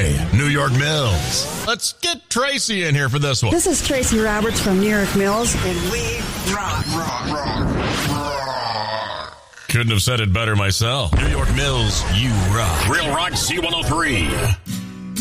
by New York Mills. Let's get Tracy in here for this one. This is Tracy Roberts from New York Mills, and we rock. Couldn't have said it better myself. New York Mills, you rock. Real Rock C103.